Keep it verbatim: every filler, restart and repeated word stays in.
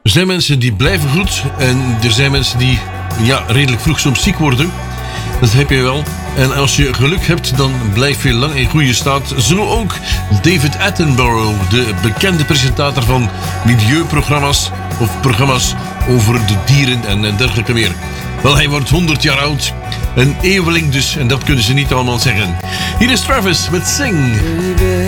Er zijn mensen die blijven goed en er zijn mensen die ja, redelijk vroeg soms ziek worden. Dat heb je wel. En als je geluk hebt, dan blijf je lang in goede staat. Zo ook David Attenborough, de bekende presentator van milieuprogramma's of programma's over de dieren en dergelijke meer. Wel, hij wordt honderd jaar oud. Een eeuweling dus, en dat kunnen ze niet allemaal zeggen. Hier is Travis met Sing. Baby,